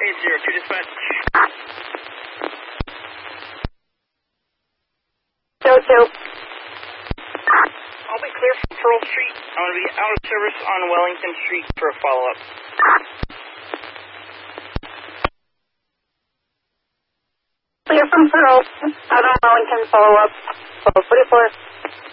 to dispatch. Go to. I'll be clear from Pearl Street. I'm going to be out of service on Wellington Street for a follow-up. Clear from Pearl. Out on Wellington, follow-up. 1244.